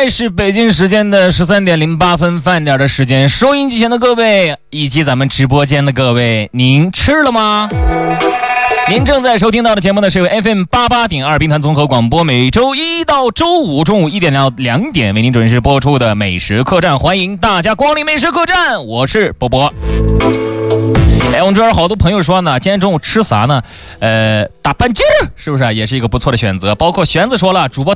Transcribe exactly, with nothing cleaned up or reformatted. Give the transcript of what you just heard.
在是北京时间的十三点零八分，饭点的时间。收音机前的各位以及咱们直播间的各位，您吃了吗？您正在收听到的节目呢，是由 F M 八八点二兵团综合广播，每周一到周五中午一点到两点为您准时播出的美食客栈，欢迎大家光临美食客栈，我是波波。哎，我们这儿好多朋友说呢，今天中午吃啥呢？呃，大半截儿是不是也是一个不错的选择？包括玄子说了，主播